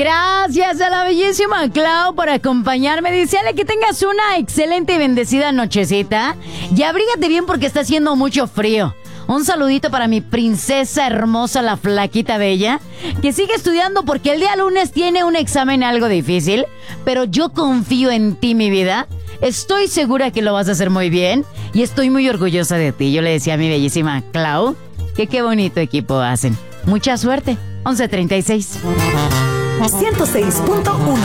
Gracias a la bellísima Clau por acompañarme. Deseale que tengas una excelente y bendecida nochecita. Y abrígate bien porque está haciendo mucho frío. Un saludito para mi princesa hermosa, la flaquita bella, que sigue estudiando porque el día lunes tiene un examen algo difícil. Pero yo confío en ti, mi vida. Estoy segura que lo vas a hacer muy bien y estoy muy orgullosa de ti. Yo le decía a mi bellísima Clau que qué bonito equipo hacen. Mucha suerte. 11:36. 106.1